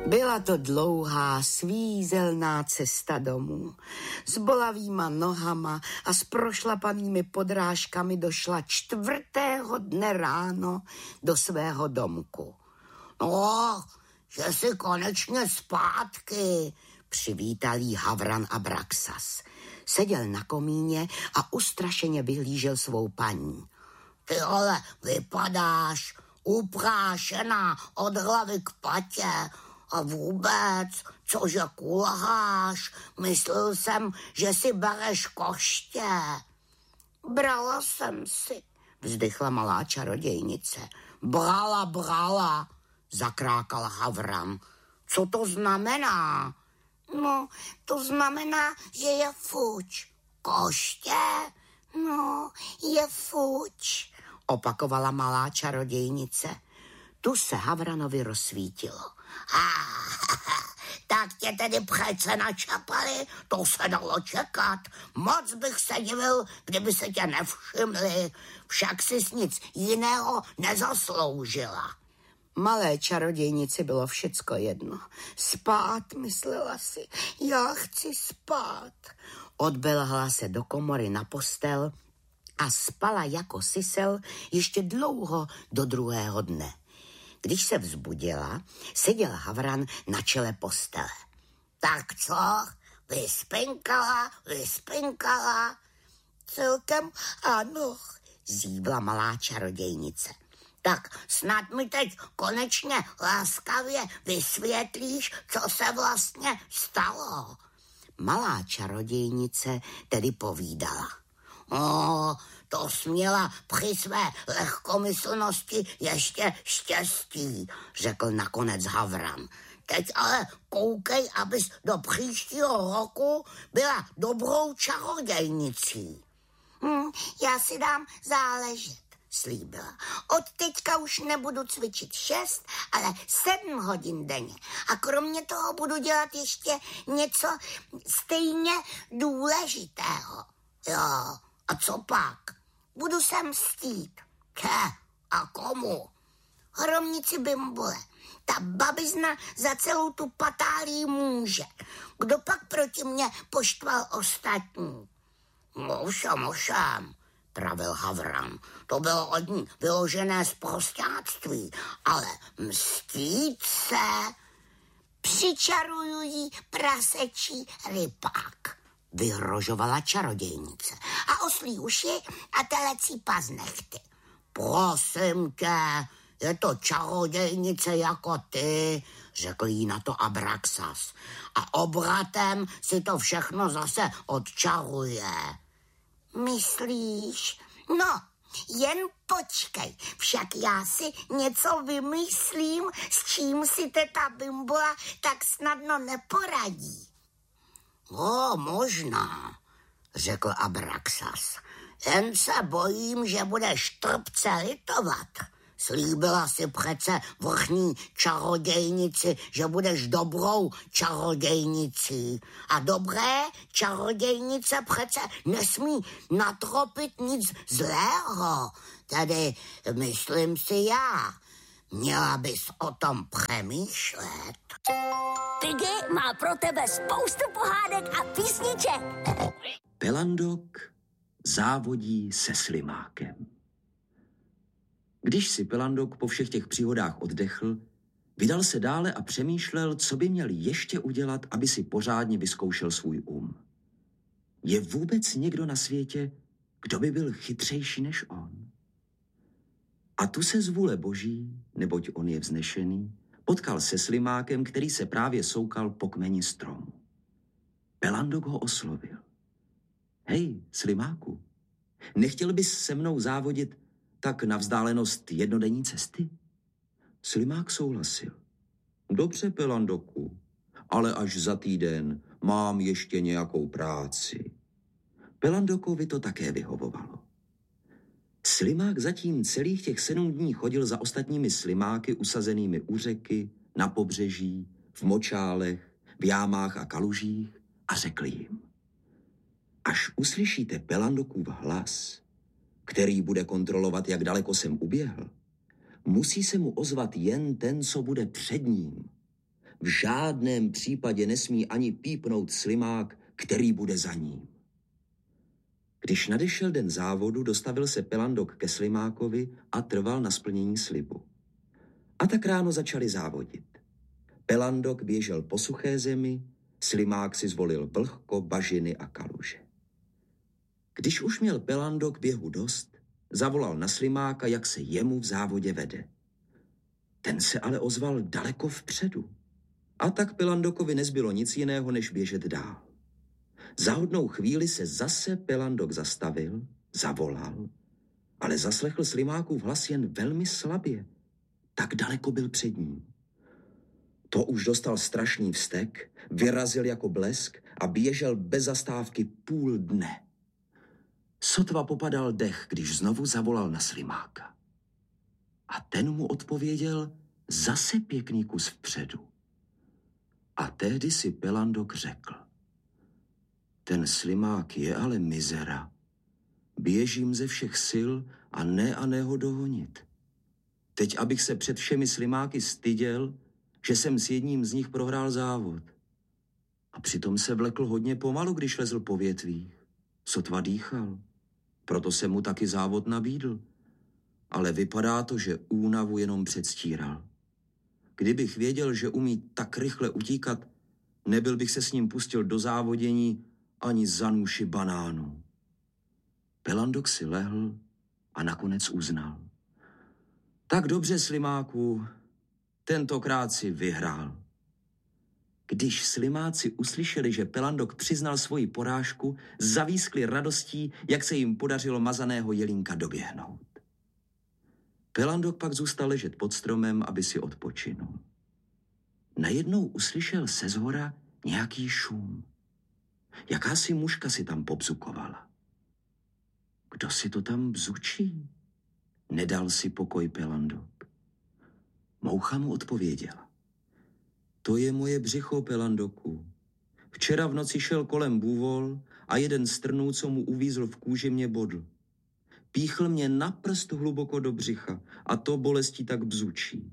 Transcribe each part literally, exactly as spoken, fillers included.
Byla to dlouhá, svízelná cesta domů. S bolavýma nohama a s prošlapanými podrážkami došla čtvrtého dne ráno do svého domku. No, že jsi konečně zpátky, přivítal jí Havran Abraxas. Seděl na komíně a ustrašeně vyhlížel svou paní. Ty ale vypadáš uprášená od hlavy k patě. A vůbec, cože kulháš? Myslel jsem, že si bereš koště. Brala jsem si, vzdychla malá čarodějnice. Brala, brala, zakrákal Havran. Co to znamená? No, to znamená, že je fuč. Koště? No, je fuč, opakovala malá čarodějnice. Tu se Havranovi rozsvítilo. Ah, tak tě tedy přece načapali, to se dalo čekat. Moc bych se divil, kdyby se tě nevšimli, však jsi nic jiného nezasloužila. Malé čarodějnici bylo všecko jedno. Spát, myslela si, já chci spát. Odběhla se do komory na postel a spala jako sisel ještě dlouho do druhého dne. Když se vzbudila, seděl Havran na čele postele. Tak co? Vyspinkala, vyspinkala? Celkem ano, zívla malá čarodějnice. Tak snad mi teď konečně láskavě vysvětlíš, co se vlastně stalo. Malá čarodějnice tedy povídala. O, to směla při své lehkomyslnosti ještě štěstí, řekl nakonec Havran. Teď ale koukej, abys do příštího roku byla dobrou čarodějnicí. Hm, já si dám záležet, slíbila. Od teďka už nebudu cvičit šest, ale sedm hodin denně. A kromě toho budu dělat ještě něco stejně důležitého. Jo, a co pak? Budu se mstít. Ke, a komu? Hromnici Bimbole. Ta babizna za celou tu patálii může. Kdo pak proti mně poštval ostatní? Mošem, mošem, pravil Havran. To bylo od ní vyložené sprosťáctví, ale mstít se... Přičaruju jí prasečí rypák, vyhrožovala čarodějnice. A oslí uši a telecí paznechty. Prosím tě, je to čarodějnice jako ty, řekl jí na to Abraxas. A obratem si to všechno zase odčaruje. Myslíš? No, jen počkej, však já si něco vymyslím, s čím si teta Bimbola tak snadno neporadí. O, možná, řekl Abraxas. Jen se bojím, že budeš trpce litovat. Slíbila si přece vrchní čarodějnici, že budeš dobrou čarodějnicí. A dobré čarodějnice přece nesmí natropit nic zlého. Tedy myslím si já. Měla bys o tom přemýšlet. Piggy má pro tebe spoustu pohádek a písniček. Pelandok závodí se slimákem. Když si Pelandok po všech těch příhodách oddechl, vydal se dále a přemýšlel, co by měl ještě udělat, aby si pořádně vyzkoušel svůj um. Je vůbec někdo na světě, kdo by byl chytřejší než on? A tu se z vůle boží, neboť on je vznešený, potkal se slimákem, který se právě soukal po kmeni stromu. Pelandok ho oslovil. Hej, slimáku, nechtěl bys se mnou závodit tak na vzdálenost jednodenní cesty? Slimák souhlasil. Dobře, Pelandoku, ale až za týden mám ještě nějakou práci. Pelandokovi to také vyhovovalo. Slimák zatím celých těch sedm dní chodil za ostatními slimáky usazenými u řeky, na pobřeží, v močálech, v jámách a kalužích a řekl jim. Až uslyšíte Pelandokův hlas, který bude kontrolovat, jak daleko jsem uběhl, musí se mu ozvat jen ten, co bude před ním. v žádném případě nesmí ani pípnout slimák, který bude za ním. Když nadešel den závodu, dostavil se Pelandok ke slimákovi a trval na splnění slibu. A tak ráno začali závodit. Pelandok běžel po suché zemi, slimák si zvolil vlhko, bažiny a kaluže. Když už měl Pelandok běhu dost, zavolal na slimáka, jak se jemu v závodě vede. Ten se ale ozval daleko vpředu. A tak Pelandokovi nezbylo nic jiného, než běžet dál. Za hodnou chvíli se zase Pelandok zastavil, zavolal, ale zaslechl slimákův hlas jen velmi slabě. Tak daleko byl před ním. To už dostal strašný vztek, vyrazil jako blesk a běžel bez zastávky půl dne. Sotva popadal dech, když znovu zavolal na slimáka. A ten mu odpověděl zase pěkný kus vpředu. A tehdy si Pelandok řekl: ten slimák je ale mizera. Běžím ze všech sil a ne a ne ho dohonit. Teď, abych se před všemi slimáky styděl, že jsem s jedním z nich prohrál závod. A přitom se vlekl hodně pomalu, když lezl po větvích. Sotva dýchal. Proto se mu taky závod nabídl. Ale vypadá to, že únavu jenom předstíral. Kdybych věděl, že umí tak rychle utíkat, nebyl bych se s ním pustil do závodění ani za nůši banánů. Pelandok si lehl a nakonec uznal: tak dobře, slimáku, tentokrát si vyhrál. Když slimáci uslyšeli, že Pelandok přiznal svoji porážku, zavískli radostí, jak se jim podařilo mazaného jelínka doběhnout. Pelandok pak zůstal ležet pod stromem, aby si odpočinul. Najednou uslyšel seshora nějaký šum. Jakási mužka si tam pobzukovala. Kdo si to tam bzučí? Nedal si pokoj Pelandok. Moucha mu odpověděla: to je moje břicho, Pelandoku. Včera v noci šel kolem bůvol a jeden z trnů, co mu uvízl v kůži, mě bodl. Píchl mě na prst hluboko do břicha a to bolestí tak bzučí.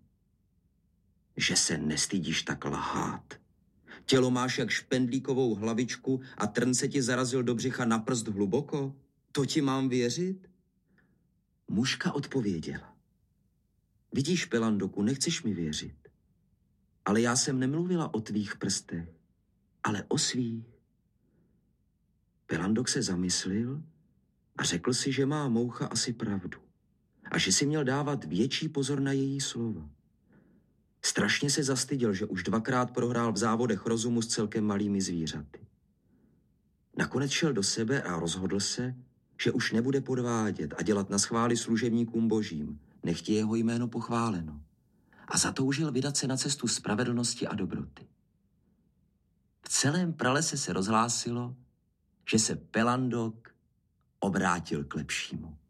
Že se nestydíš tak lhát. Tělo máš jak špendlíkovou hlavičku a trn se ti zarazil do břicha na prst hluboko? To ti mám věřit? Mužka odpověděla: vidíš, Pelandoku, nechceš mi věřit. Ale já jsem nemluvila o tvých prstech, ale o svých. Pelandok se zamyslil a řekl si, že má moucha asi pravdu a že si měl dávat větší pozor na její slova. Strašně se zastyděl, že už dvakrát prohrál v závodech rozumu s celkem malými zvířaty. Nakonec šel do sebe a rozhodl se, že už nebude podvádět a dělat naschvály služebníkům božím, nechť je jeho jméno pochváleno. A zatoužil vydat se na cestu spravedlnosti a dobroty. V celém pralese se rozhlásilo, že se Pelandok obrátil k lepšímu.